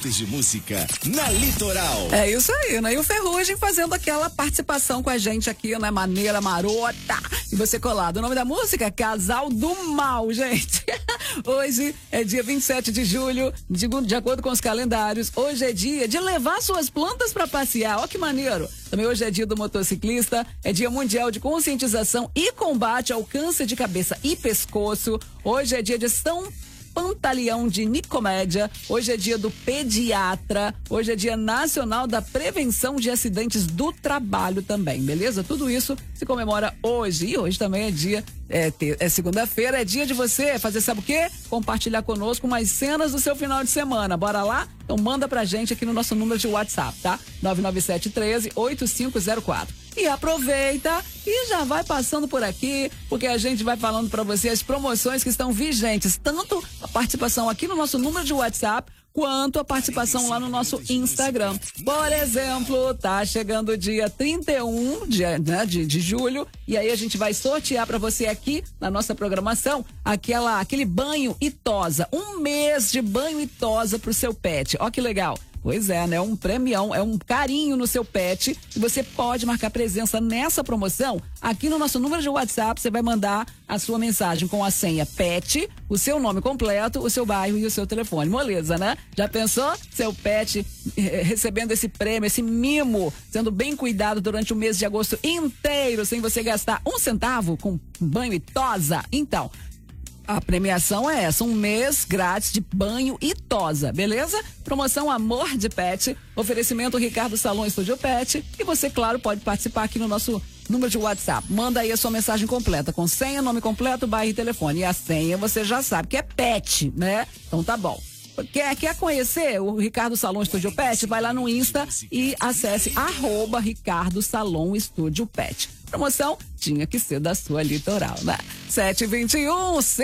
momentos de música na Litoral. É isso aí, né? E o Ferrugem fazendo aquela participação com a gente aqui, né? Maneira marota. E você colado. O nome da música? Casal do Mal, gente. Hoje é dia 27 de julho, de acordo com os calendários. Hoje é dia de levar suas plantas para passear. Ó que maneiro. Também hoje é dia do motociclista, é dia mundial de conscientização e combate ao câncer de cabeça e pescoço. Hoje é dia de São Pantaleão de Nicomédia, hoje é dia do pediatra, hoje é dia nacional da prevenção de acidentes do trabalho também, beleza? Tudo isso se comemora hoje, e hoje também é dia, é segunda-feira, é dia de você fazer, sabe o quê? Compartilhar conosco umas cenas do seu final de semana, bora lá? Então manda pra gente aqui no nosso número de WhatsApp, tá? 99713-8504. E aproveita e já vai passando por aqui, porque a gente vai falando para você as promoções que estão vigentes, tanto a participação aqui no nosso número de WhatsApp, quanto a participação lá no nosso Instagram. Por exemplo, tá chegando o dia 31 de julho, e aí a gente vai sortear para você aqui na nossa programação aquele banho e tosa, um mês de banho e tosa pro seu pet. Ó que legal. Pois é, né? Um premião, é um carinho no seu pet, e você pode marcar presença nessa promoção aqui no nosso número de WhatsApp. Você vai mandar a sua mensagem com a senha PET, o seu nome completo, o seu bairro e o seu telefone. Moleza, né? Já pensou? Seu pet recebendo esse prêmio, esse mimo, sendo bem cuidado durante o mês de agosto inteiro, sem você gastar um centavo com banho e tosa? Então, a premiação é essa, um mês grátis de banho e tosa, beleza? Promoção Amor de Pet, oferecimento Ricardo Salom Estúdio Pet, e você, claro, pode participar aqui no nosso número de WhatsApp. Manda aí a sua mensagem completa, com senha, nome completo, bairro e telefone. E a senha você já sabe que é pet, né? Então tá bom. Quer conhecer o Ricardo Salom Estúdio Pet? Vai lá no Insta e acesse @Ricardo Salom Estúdio Pet. Promoção tinha que ser da sua Litoral, né? 7h21,